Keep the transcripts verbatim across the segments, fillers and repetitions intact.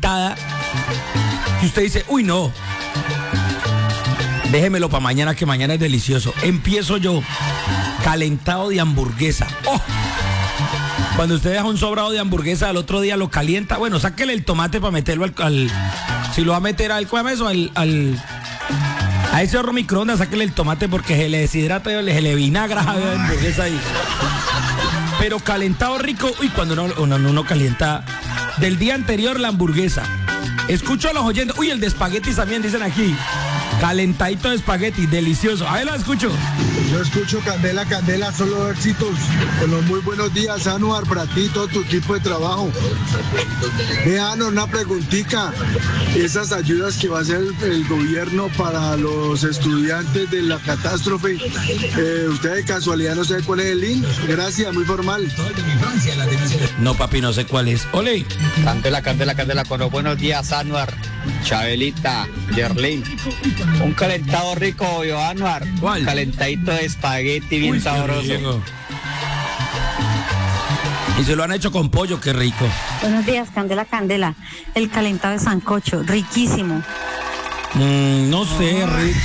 calentada, que usted dice, uy, no, déjemelo para mañana, que mañana es delicioso. Empiezo yo, calentado de hamburguesa. ¡Oh! Cuando usted deja un sobrado de hamburguesa, al otro día lo calienta. Bueno, sáquele el tomate para meterlo al... al si lo va a meter al... ¿Cómo es eso? Al... al a ese horno microondas, sáquele el tomate porque se le deshidrata, se le vinagra la hamburguesa ahí. Pero calentado rico. Uy, cuando uno, uno, uno calienta del día anterior la hamburguesa. Escucho a los oyentes. Uy, el de espaguetis también dicen aquí. Calentadito de espagueti, delicioso. A ver, lo escucho. Yo escucho Candela, Candela, solo éxitos. Con los muy buenos días, Anuar, para ti, todo tu equipo de trabajo. Vean, una preguntita. Esas ayudas que va a hacer el, el gobierno para los estudiantes de la catástrofe, eh, ¿usted de casualidad no sabe cuál es el link? Gracias, muy formal. No, papi, no sé cuál es. Ole. Candela, Candela, Candela, con los buenos días, Anuar, Chabelita, Yerlin. Un calentado rico, yo, Anuar. ¿Cuál? Un calentadito de espagueti bien Uy, sabroso. Y se lo han hecho con pollo, qué rico. Buenos días, Candela, Candela. El calentado de sancocho, riquísimo. Mm, no sé, Rich.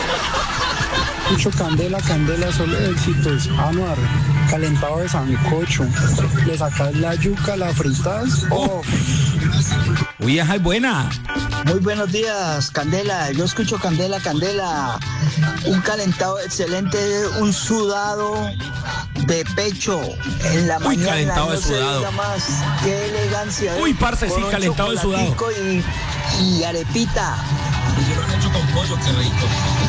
Escucho Candela, Candela, solo éxitos. Anuar, calentado de sancocho. Le sacas la yuca, la fritas. Oh. Uy, esa es buena. Muy buenos días, Candela. Yo escucho Candela, Candela. Un calentado excelente, un sudado de pecho en la Uy, mañana. calentado no de sudado. Se diga más. Qué elegancia. Uy, ¿eh? parce, sí, Con un calentado de sudado. chocolatico Y, y arepita. Y se lo han hecho con pollo, qué rico.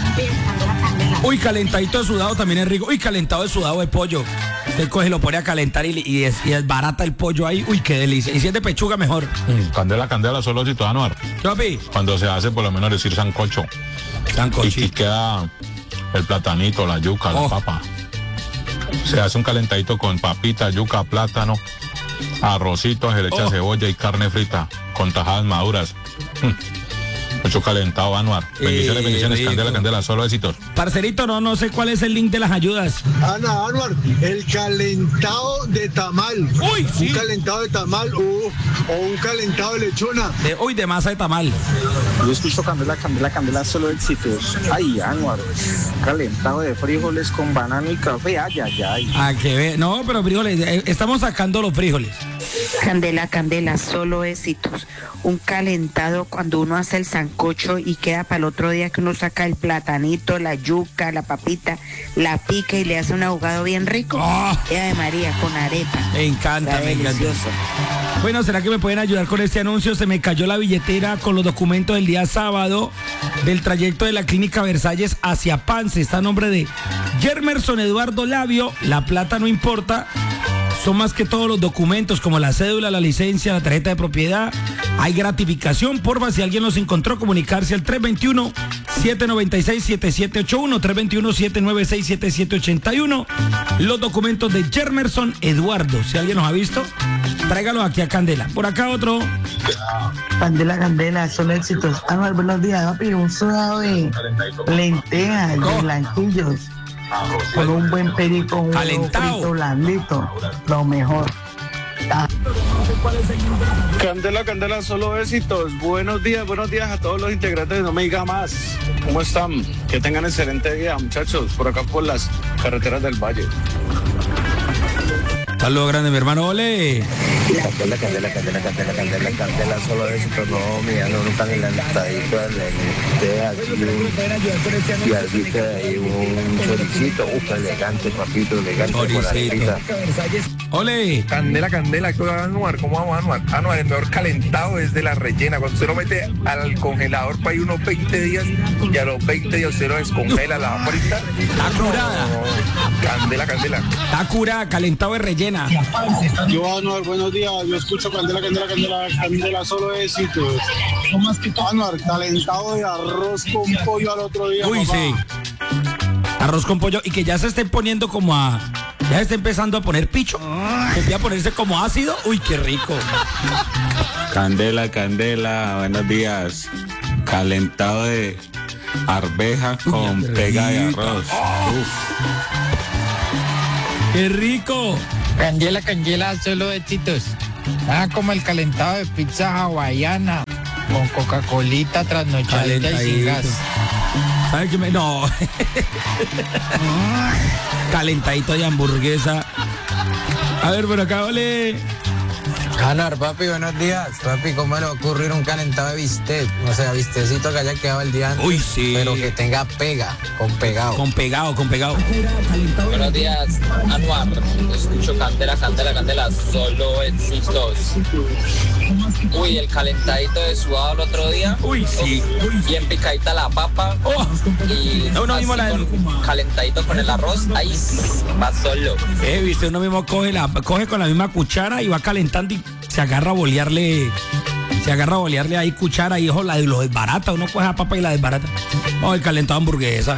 Uy, calentadito de sudado también es rico. Uy, calentado de sudado de pollo. Usted coge, lo pone a calentar y, y, es, y es barata el pollo ahí. Uy, qué delicia. Y si es de pechuga, mejor. Mm, candela, candela, solo éxito, Anuar. ¿Qué, papi? Cuando se hace, por lo menos decir sancocho. Sancocho. Y, y queda el platanito, la yuca, oh. la papa. Se hace un calentadito con papita, yuca, plátano, arrocito, se le echa oh. cebolla y carne frita con tajadas maduras. Mm. Mucho calentado, Anuar. Bendiciones, eh, bendiciones, rico. Candela, Candela, solo éxitos. Parcerito, no, no sé cuál es el link de las ayudas. Ana, Anuar, el calentado de tamal. Uy, sí. Un calentado de tamal uh, o un calentado de lechona. De, uy, de masa de tamal. Yo escucho Candela, Candela, Candela, solo éxitos. Ay, Anuar, calentado de frijoles con banano y café. Ay, ay, ay. Ah, que ve. No, pero frijoles, eh, estamos sacando los frijoles. Candela, Candela, solo éxitos. Un calentado cuando uno hace el sancocho y queda para el otro día que uno saca el platanito, la yuca, la papita, la pica y le hace un ahogado bien rico. Oh. Eva de María con arepa. Me encanta, me encanta. Bueno, ¿será que me pueden ayudar con este anuncio? Se me cayó la billetera con los documentos del día sábado del trayecto de la Clínica Versalles hacia Pance. Está a nombre de Germerson Eduardo Labio. La plata no importa. Son más que todos los documentos como la cédula, la licencia, la tarjeta de propiedad. Hay gratificación, porfa, si alguien los encontró, comunicarse al tres dos uno, siete nueve seis, siete siete ocho uno, tres dos uno, siete nueve seis, siete siete ocho uno. Los documentos de Germerson Eduardo. Si alguien los ha visto, tráigalos aquí a Candela. Por acá otro. Candela, Candela, solo éxitos. Anuar, buenos días. Papi, un sudado de lentejas, de blanquillos. Con un buen perico, un calentado, frito blandito, lo mejor. Ah. Candela, Candela, solo éxitos. Buenos días, buenos días a todos los integrantes de No Me Diga Más. ¿Cómo están? Que tengan excelente día, muchachos, por acá por las carreteras del Valle. Saludos grande, mi hermano, ole. Candela, Candela, Candela, Candela, Candela, Candela, solo éxito, no, mira, no, no están en la listadita, de aquí, y aquí hay un choricito, uf, elegante, papito, elegante, choricito. Ole. Candela, Candela, Anuar, ¿cómo vamos, Anuar? Anuar, el mejor calentado es de la rellena, cuando usted lo mete al congelador para ir unos veinte días, y a los veinte días usted lo descongela, la va frita. Está curada. Candela, Candela. Está curada, calentado de rellena. Yo, Anuar, buenos días. Yo escucho Candela, Candela, Candela, Candela, solo éxitos. Anuar, calentado de arroz con pollo al otro día. Uy, papá. sí. Arroz con pollo y que ya se estén poniendo como a... Ya se está empezando a poner picho. Que empieza a ponerse como ácido. Uy, qué rico. Candela, Candela, buenos días. Calentado de arveja con Uy, pega de arroz. Oh. Uf. ¡Qué rico! Candela, Candela, solo éxitos. Ah, como el calentado de pizza hawaiana. Con Coca-Colita trasnochadita y sin gas. ¿Sabes qué me...? No. Calentadito de hamburguesa. A ver, por acá, ole. Anuar, papi, buenos días. Papi, ¿cómo le va a ocurrir un calentado de bistec? O sea, bistecito que haya quedado el día antes. Uy, sí. Pero que tenga pega, con pegado. Con pegado, con pegado. Buenos días, Anuar. Escucho Candela, Candela, Candela. Solo éxitos. Uy, el calentadito de sudado el otro día. Uy, sí. Bien picadita la papa. Oh. Y Uno así mismo la... con calentadito con el arroz. Ahí va solo. Eh, viste, uno mismo coge, la, coge con la misma cuchara y va calentando y se agarra a bolearle, se agarra a bolearle ahí cuchara y ojo, la lo desbarata, uno coge la papa y la desbarata. Oh, el calentado hamburguesa.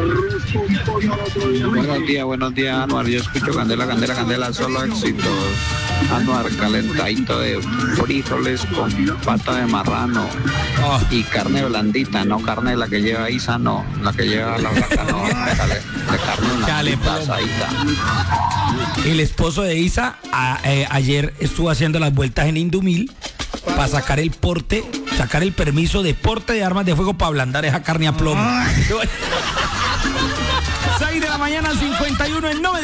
Buenos días, buenos días, Anuar. Yo escucho Candela, Candela, Candela, solo éxitos. Anuar, calentadito de frijoles con pata de marrano oh. y carne blandita, no carne la que lleva Isa, no, la que lleva la blanca, no, de carne blandita, asadita. El esposo de Isa a, eh, ayer estuvo haciendo las vueltas en Indumil para sacar el porte, sacar el permiso de porte de armas de fuego para ablandar esa carne a plomo. seis de la mañana, cincuenta y uno en Nove.